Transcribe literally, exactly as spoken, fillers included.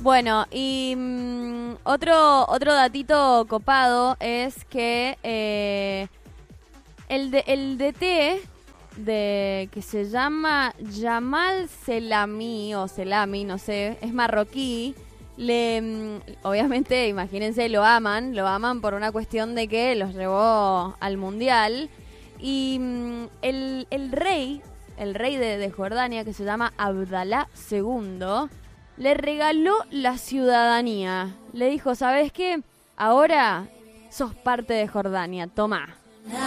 Bueno, y mm, otro, otro datito copado es que eh, el, de, el D T de que se llama Jamal Selami o Selami, no sé, es marroquí. Le, mm, obviamente, imagínense, lo aman, lo aman por una cuestión de que los llevó al mundial. Y mm, el, el rey, el rey de, de Jordania, que se llama Abdalá segundo, le regaló la ciudadanía. Le dijo, ¿sabes qué? Ahora sos parte de Jordania, tomá.